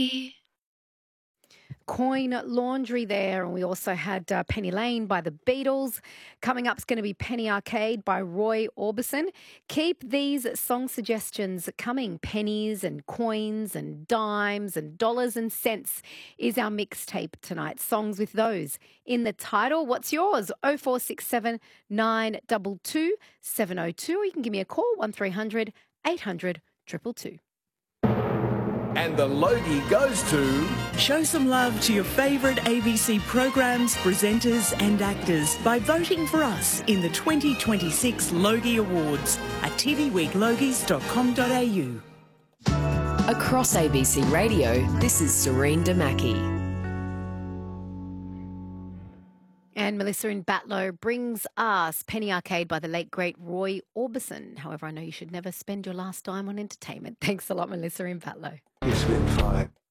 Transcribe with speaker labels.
Speaker 1: Damaki.
Speaker 2: Coin Laundry there, and we also had Penny Lane by the Beatles. Coming up is going to be Penny Arcade by Roy Orbison. Keep these song suggestions coming. Pennies and coins and dimes and dollars and cents is our mixtape tonight. Songs with those in the title. What's yours? 0467 922 702. Or you can give me a call, 1300 800 222.
Speaker 3: And the Logie goes to...
Speaker 4: Show some love to your favourite ABC programs, presenters and actors by voting for us in the 2026 Logie Awards at tvweeklogies.com.au.
Speaker 5: Across ABC Radio, this is Serene Damaki.
Speaker 2: And Melissa in Batlow brings us Penny Arcade by the late, great Roy Orbison. However, I know you should never spend your last dime on entertainment. Thanks a lot, Melissa in Batlow.
Speaker 3: It's been fine.